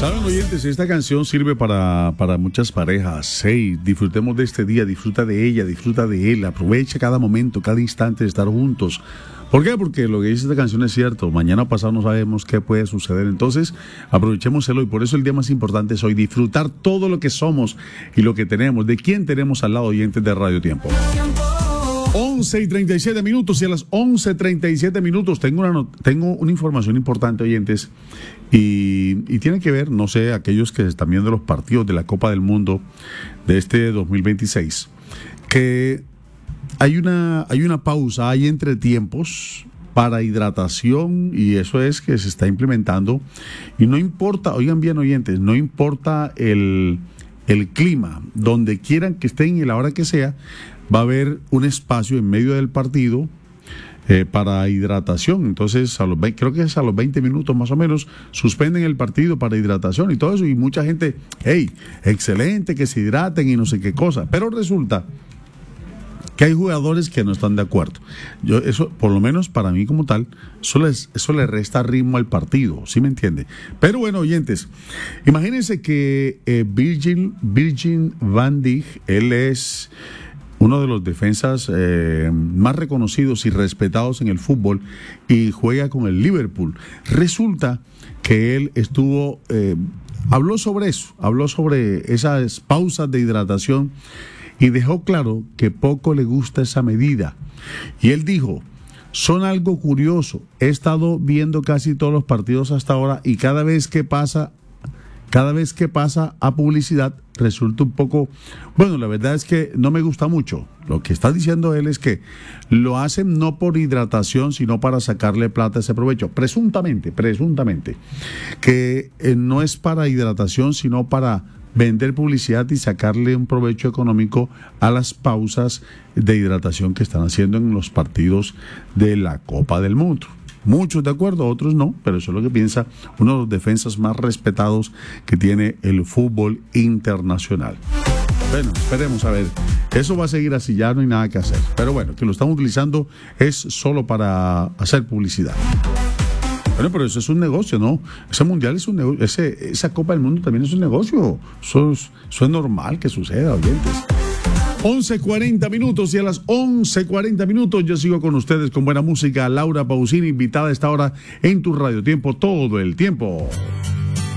Saben, oyentes, esta canción sirve para muchas parejas. Hey, disfrutemos de este día, disfruta de ella, disfruta de él, aprovecha cada momento, cada instante de estar juntos. ¿Por qué? Porque lo que dice esta canción es cierto. Mañana o pasado no sabemos qué puede suceder. Entonces, aprovechémoslo y por eso el día más importante es hoy disfrutar todo lo que somos y lo que tenemos, de quién tenemos al lado, oyentes de Radio Tiempo. 11:37 y a las 11:37 tengo una información importante, oyentes, y tiene que ver, no sé, aquellos que están viendo los partidos de la Copa del Mundo de este 2026, que hay una pausa, hay entretiempos para hidratación, y eso es que se está implementando, y no importa, oigan bien, oyentes, no importa el clima, donde quieran que estén y la hora que sea, va a haber un espacio en medio del partido para hidratación. Entonces, creo que es a los 20 minutos más o menos, suspenden el partido para hidratación y todo eso, y mucha gente, hey, excelente, que se hidraten y no sé qué cosa, pero resulta que hay jugadores que no están de acuerdo. Eso, por lo menos para mí como tal, eso le resta ritmo al partido, ¿sí me entiende? Pero bueno, oyentes, imagínense que Virgil van Dijk, él es uno de los defensas más reconocidos y respetados en el fútbol y juega con el Liverpool. Resulta que él habló sobre eso, habló sobre esas pausas de hidratación y dejó claro que poco le gusta esa medida. Y él dijo: son algo curioso, he estado viendo casi todos los partidos hasta ahora y cada vez que pasa a publicidad resulta un poco, bueno, la verdad es que no me gusta mucho. Lo que está diciendo él es que lo hacen no por hidratación, sino para sacarle plata a ese provecho. Presuntamente, que no es para hidratación, sino para vender publicidad y sacarle un provecho económico a las pausas de hidratación que están haciendo en los partidos de la Copa del Mundo. Muchos de acuerdo, otros no, pero eso es lo que piensa uno de los defensas más respetados que tiene el fútbol internacional. Bueno, esperemos a ver. Eso va a seguir así, ya no hay nada que hacer. Pero bueno, que lo están utilizando es solo para hacer publicidad. Bueno, pero eso es un negocio, ¿no? Ese mundial es un negocio, esa Copa del Mundo también es un negocio. Eso es normal que suceda, oyentes. 11:40 y a las 11:40 yo sigo con ustedes con buena música. Laura Pausini, invitada a esta hora en tu Radio Tiempo todo el tiempo.